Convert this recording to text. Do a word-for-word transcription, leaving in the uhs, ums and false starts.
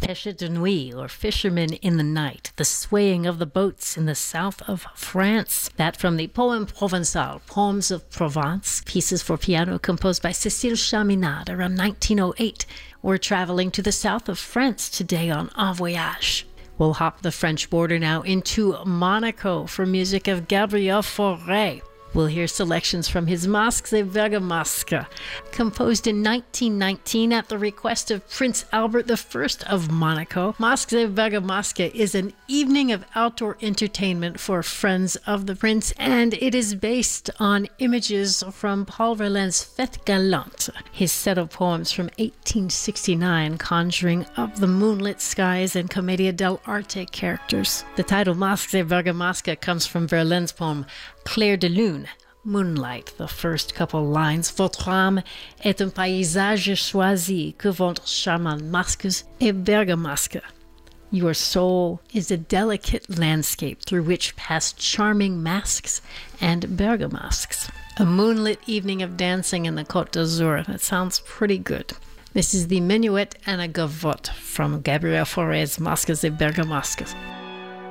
Pêche de nuit, or fishermen in the night, the swaying of the boats in the south of France. That from the Poème Provençal, Poems of Provence, pieces for piano composed by Cécile Chaminade around nineteen oh eight. We're traveling to the south of France today on En Voyage. We'll hop the French border now into Monaco for music of Gabriel Fauré. We'll hear selections from his Masques et Bergamasques, composed in nineteen nineteen at the request of Prince Albert the First of Monaco. Masques et Bergamasques is an evening of outdoor entertainment for friends of the prince, and it is based on images from Paul Verlaine's Fête Galante, his set of poems from eighteen sixty-nine conjuring up the moonlit skies and Commedia dell'arte characters. The title Masques et Bergamasques comes from Verlaine's poem Clair de Lune, Moonlight. The first couple lines: Votre âme est un paysage choisi que votre charmant masques et bergamasques. Your soul is a delicate landscape through which pass charming masks and bergamasques. A moonlit evening of dancing in the Côte d'Azur. That sounds pretty good. This is the Minuet and a Gavotte from Gabriel Fauré's Masques et Bergamasques.